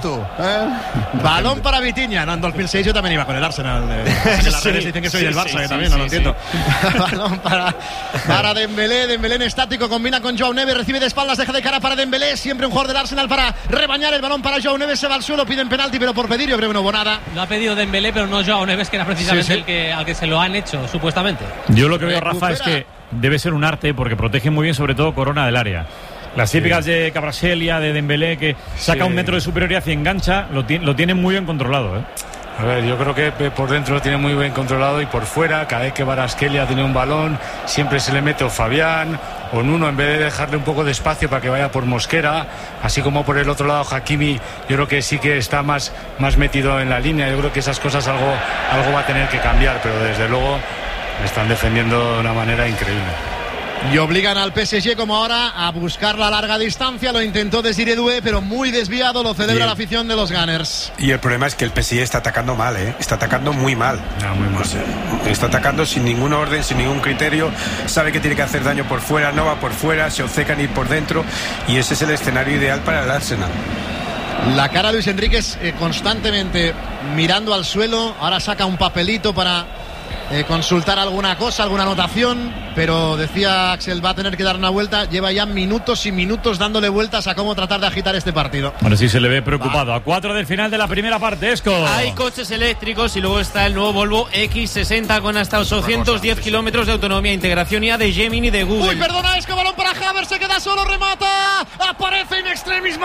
Balón para Vitinha. No, en 2006 yo también iba con el Arsenal. En las redes dicen que soy del Barça, que también no lo entiendo. Balón para Dembélé. Dembélé en estático, combina con Joao Neves, recibe de espaldas, deja de cara para Dembélé. Siempre un jugador del Arsenal para rebañar el balón para Joao Neves. Se va al suelo, piden penalti, pero por pedir, yo creo que no hubo nada. Lo ha pedido Dembélé, pero no Joao Neves, que era precisamente al que se lo han hecho, supuestamente. Yo lo que veo, Rafa, es que debe ser un arte porque protege muy bien, sobre todo Corona del área. Las típicas de Kvaratskhelia, de Dembélé, que saca un metro de superioridad y engancha, lo tienen muy bien controlado, ¿eh? A ver, yo creo que por dentro lo tiene muy bien controlado y por fuera, cada vez que Kvaratskhelia tiene un balón, siempre se le mete o Fabián o Nuno, en vez de dejarle un poco de espacio para que vaya por Mosquera, así como por el otro lado Hakimi, yo creo que sí que está más metido en la línea. Yo creo que esas cosas algo va a tener que cambiar, pero desde luego están defendiendo de una manera increíble. Y obligan al PSG como ahora a buscar la larga distancia. Lo intentó Desiré Doué, pero muy desviado. Lo celebra la afición de los Gunners. Y el problema es que el PSG está atacando mal, ¿eh? Está atacando muy mal. Muy mal. O sea, está atacando sin ningún orden, sin ningún criterio. Sabe que tiene que hacer daño por fuera, no va por fuera, se obcecan ir por dentro. Y ese es el escenario ideal para el Arsenal. La cara de Luis Enrique es constantemente mirando al suelo. Ahora saca un papelito para consultar alguna cosa, alguna anotación, pero decía Axel, va a tener que dar una vuelta. Lleva ya minutos y minutos dándole vueltas a cómo tratar de agitar este partido. Bueno, sí se le ve preocupado. A 4 del final de la primera parte, Esco. Hay coches eléctricos y luego está el nuevo Volvo X60 con hasta 810 kilómetros de autonomía, integración IA de Gemini de Google. Uy, perdona, Esco, balón para Havertz, se queda solo, remata. Aparece in extremis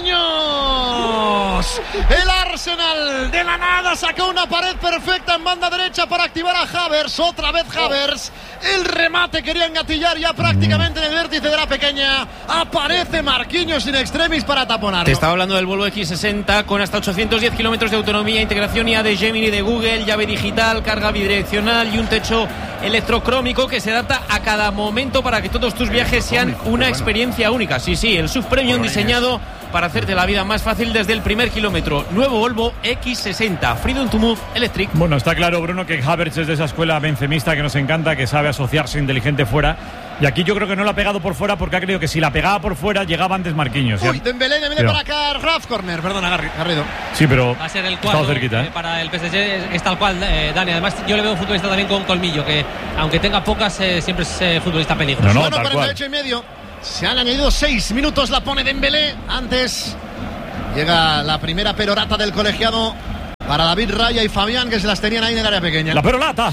Marquinhos. El Arsenal de la nada sacó una pared perfecta en banda derecha para activar a Havertz. Otra vez Havertz. El remate quería engatillar ya prácticamente en el vértice de la pequeña. Aparece Marquinhos in extremis para taponarlo. Te estaba hablando del Volvo X60 con hasta 810 kilómetros de autonomía, integración IA de Gemini de Google, llave digital, carga bidireccional y un techo electrocrómico que se adapta a cada momento para que todos tus viajes sean una experiencia única. Sí, el SUV Premium diseñado para hacerte la vida más fácil desde el primer kilómetro. Nuevo Volvo X60, Freedom to Move Electric. Bueno, está claro, Bruno, que Havertz es de esa escuela benzemista que nos encanta, que sabe asociarse inteligente fuera. Y aquí yo creo que no la ha pegado por fuera porque ha creído que si la pegaba por fuera llegaba antes Marquinhos. Uy, Dembélé para acá, Raf Corner, perdona, Garrido. Sí, pero va a ser el cuarto cerquita, para el PSG, es tal cual, Dani. Además, yo le veo un futbolista también con colmillo, que aunque tenga pocas, siempre es futbolista peligroso. No, 48,5. Se han añadido 6 minutos, la pone Dembélé. Antes llega la primera perorata del colegiado para David Raya y Fabián, que se las tenían ahí en el área pequeña. La perorata.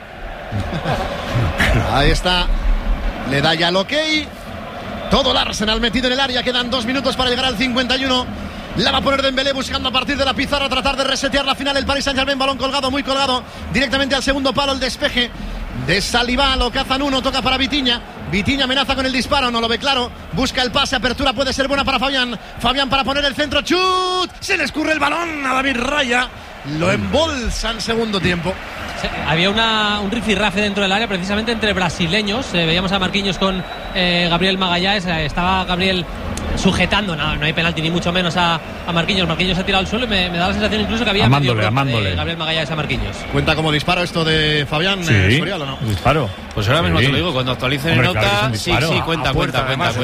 Ahí está. Le da ya el ok. Todo el Arsenal metido en el área. Quedan 2 minutos para llegar al 51. La va a poner Dembélé buscando a partir de la pizarra tratar de resetear la final el Paris Saint-Germain. Balón colgado, muy colgado. Directamente al segundo palo, el despeje de Saliba. Lo cazan uno, toca para Vitinha. Vitinha amenaza con el disparo, no lo ve claro. Busca el pase, apertura puede ser buena para Fabián. Fabián para poner el centro, chut. Se le escurre el balón a David Raya. Lo embolsa en segundo tiempo. Había un rifirrafe dentro del área, precisamente entre brasileños. Veíamos a Marquinhos con Gabriel Magalhães. Estaba Gabriel sujetando, no hay penalti ni mucho menos a Marquinhos. Marquinhos se ha tirado al suelo y me da la sensación incluso que había amándole. Gabriel Magalhães a Marquinhos. ¿Cuenta como disparo esto de Fabián Sorial o no? Disparo. Pues ahora mismo te lo digo, cuando actualicen en nota, sí, cuenta. Cuenta.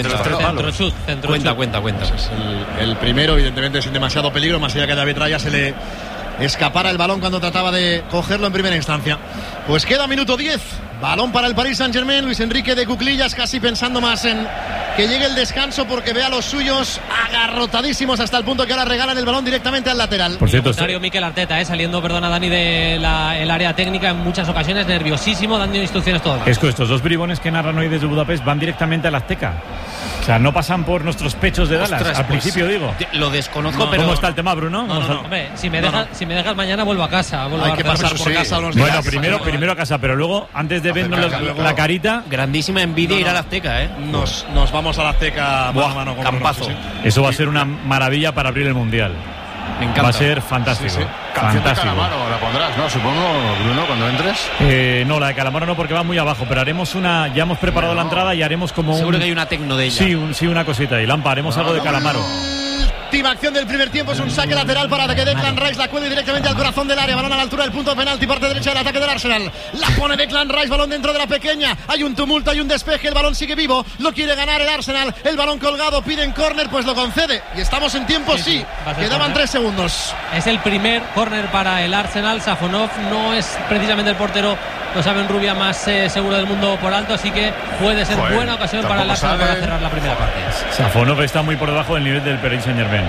El primero, evidentemente, sin demasiado peligro, más allá que a David Raya se le escapara el balón cuando trataba de cogerlo en primera instancia. Pues queda minuto 10. Balón para el Paris Saint-Germain. Luis Enrique de cuclillas, casi pensando más en que llegue el descanso porque ve a los suyos agarrotadísimos hasta el punto que ahora regalan el balón directamente al lateral. Por cierto, Mikel Arteta, saliendo, perdona Dani, de el área técnica en muchas ocasiones, nerviosísimo, dando instrucciones todo. Es que estos dos bribones que narran hoy desde Budapest van directamente al Azteca. O sea, no pasan por nuestros pechos de Dallas. Al principio digo. Lo desconozco, pero... ¿Cómo está el tema, Bruno? No. Hombre, si me dejas mañana vuelvo a casa. Hay que pasar por casa. Bueno, primero a casa, pero luego, antes de vernos la carita... Grandísima envidia ir al Azteca, Nos vamos al Azteca mano a mano. Campazo. Eso va a ser una maravilla para abrir el Mundial. Me encanta. Va a ser fantástico. Sí. Canción de Calamaro la pondrás, ¿no? Supongo, Bruno, cuando entres. No, la de Calamaro no, porque va muy abajo, pero haremos ya hemos preparado la entrada y haremos como seguro que hay una tecno de ella. Sí, una cosita. Y Lampa, haremos algo de Calamaro. Última acción del primer tiempo, es un saque lateral para que Declan Rice la cuelgue directamente al corazón del área. Balón a la altura del punto de penalti, parte derecha del ataque del Arsenal. La pone Declan Rice, balón dentro de la pequeña. Hay un tumulto, hay un despeje, el balón sigue vivo. Lo quiere ganar el Arsenal. El balón colgado, piden córner, pues lo concede. Y estamos en tiempo, sí. Quedaban 3 segundos. Es el primer córner para el Arsenal. Safonov no es precisamente el portero, lo saben Rubia, más seguro del mundo por alto, así que puede ser buena ocasión para el Arsenal para cerrar la primera parte. Safonov está muy por debajo del nivel del Paris Saint-Germain.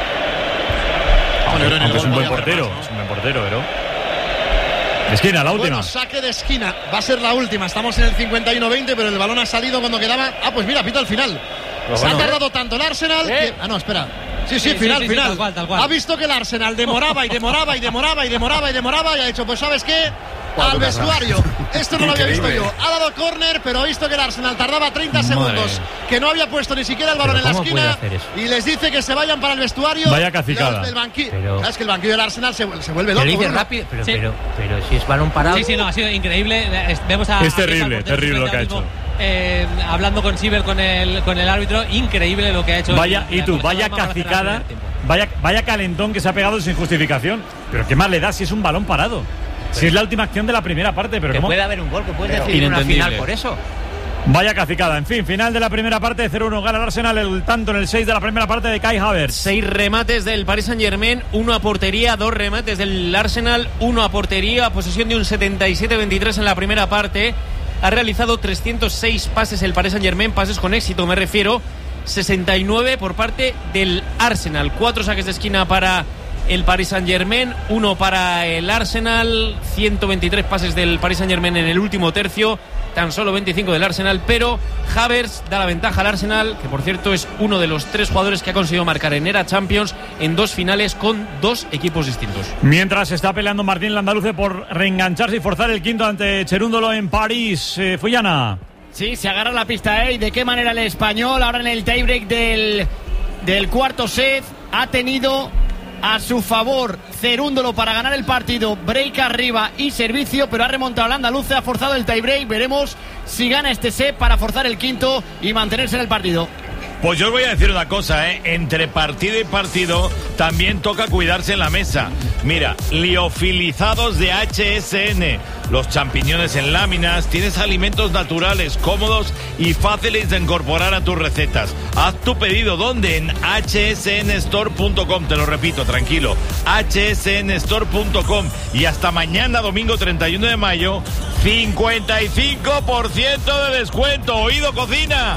Aunque es un buen portero, pero... De esquina, la última. Bueno, saque de esquina, va a ser la última. Estamos en el 51-20, pero el balón ha salido cuando quedaba... pues mira, pita al final. Se ha tardado tanto el Arsenal que... no, espera. Sí, final. Tal cual. Ha visto que el Arsenal demoraba y ha dicho, pues ¿sabes qué? Al vestuario. Esto no lo había visto yo. Ha dado córner, pero ha visto que el Arsenal tardaba 30 segundos, que no había puesto ni siquiera el balón en la esquina, y les dice que se se vayan para el vestuario. Vaya cacicada. Es que el banquillo del Arsenal se vuelve loco. Dice rápido, pero si es balón parado. Sí, no, ha sido increíble. Vemos es terrible lo que ha hecho. Hablando con Siever, con el árbitro, increíble lo que ha hecho. Vaya cacicada, vaya calentón que se ha pegado sin justificación. Pero qué más le da si es un balón parado. Si es la última acción de la primera parte, pero ¿cómo? Puede haber un gol, que puede decidir una final por eso. Vaya cacicada. En fin, final de la primera parte, 0-1 gana el Arsenal, el tanto en el 6 de la primera parte de Kai Havertz. 6 remates del Paris Saint-Germain, 1 a portería, 2 remates del Arsenal, 1 a portería, posesión de un 77-23 en la primera parte. Ha realizado 306 pases el Paris Saint-Germain, pases con éxito me refiero, 69 por parte del Arsenal. 4 saques de esquina para el Paris Saint-Germain, 1 para el Arsenal, 123 pases del Paris Saint-Germain en el último tercio, tan solo 25 del Arsenal, pero Havertz da la ventaja al Arsenal, que por cierto es uno de los 3 jugadores que ha conseguido marcar en era Champions en 2 finales con 2 equipos distintos. Mientras está peleando Martín Landaluce por reengancharse y forzar el quinto ante Cherúndolo en París. Fuyana. Sí, se agarra la pista, ¿eh? ¿Y de qué manera el español ahora en el tiebreak del cuarto set ha tenido a su favor Cerúndolo para ganar el partido, break arriba y servicio, pero ha remontado al andaluce, ha forzado el tiebreak, veremos si gana este set para forzar el quinto y mantenerse en el partido. Pues yo os voy a decir una cosa, entre partido y partido también toca cuidarse en la mesa. Mira, liofilizados de HSN, los champiñones en láminas, tienes alimentos naturales, cómodos y fáciles de incorporar a tus recetas. Haz tu pedido, ¿dónde? En hsnstore.com, te lo repito, tranquilo, hsnstore.com, y hasta mañana, domingo 31 de mayo, 55% de descuento. ¿Oído, cocina?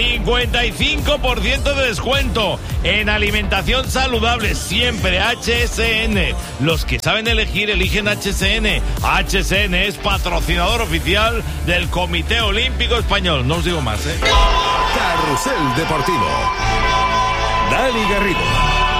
55% de descuento en alimentación saludable, siempre HSN. Los que saben elegir, eligen HSN. HSN es patrocinador oficial del Comité Olímpico Español. No os digo más, Carrusel Deportivo. Dani Garrido.